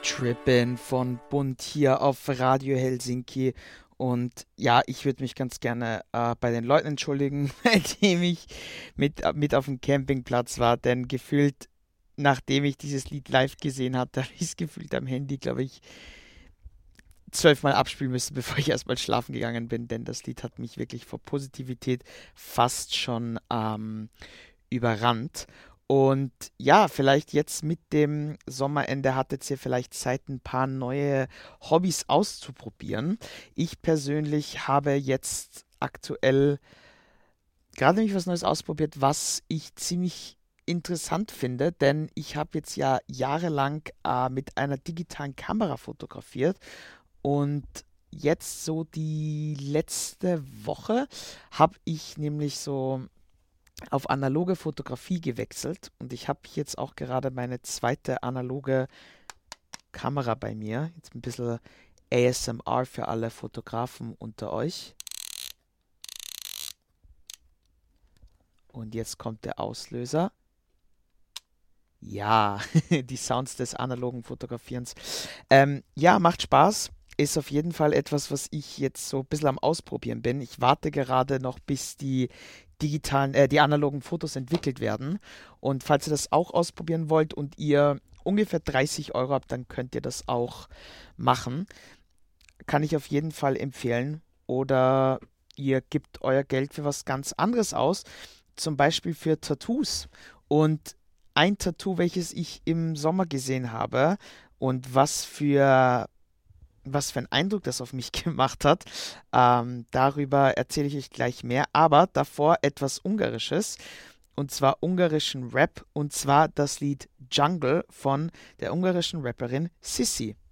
Trippin von Bund hier auf Radio Helsinki. Und ja, ich würde mich ganz gerne bei den Leuten entschuldigen, bei denen ich mit auf dem Campingplatz war, denn gefühlt, nachdem ich dieses Lied live gesehen hatte, habe ich es gefühlt am Handy, glaube ich, 12-mal abspielen müssen, bevor ich erstmal schlafen gegangen bin, denn das Lied hat mich wirklich vor Positivität fast schon überrannt. Und ja, vielleicht jetzt mit dem Sommerende hattet ihr vielleicht Zeit, ein paar neue Hobbys auszuprobieren. Ich persönlich habe jetzt aktuell gerade nämlich was Neues ausprobiert, was ich ziemlich interessant finde, denn ich habe jetzt ja jahrelang mit einer digitalen Kamera fotografiert und jetzt so die letzte Woche habe ich nämlich so auf analoge Fotografie gewechselt und ich habe jetzt auch gerade meine zweite analoge Kamera bei mir. Jetzt ein bisschen ASMR für alle Fotografen unter euch. Und jetzt kommt der Auslöser. Ja, die Sounds des analogen Fotografierens. Ja, macht Spaß. Ist auf jeden Fall etwas, was ich jetzt so ein bisschen am Ausprobieren bin. Ich warte gerade noch, bis die analogen Fotos entwickelt werden. Und falls ihr das auch ausprobieren wollt und ihr ungefähr 30 € habt, dann könnt ihr das auch machen. Kann ich auf jeden Fall empfehlen. Oder ihr gebt euer Geld für was ganz anderes aus, zum Beispiel für Tattoos. Und ein Tattoo, welches ich im Sommer gesehen habe und was für einen Eindruck das auf mich gemacht hat, darüber erzähle ich euch gleich mehr. Aber davor etwas Ungarisches, und zwar ungarischen Rap, und zwar das Lied Jungle von der ungarischen Rapperin Sissi.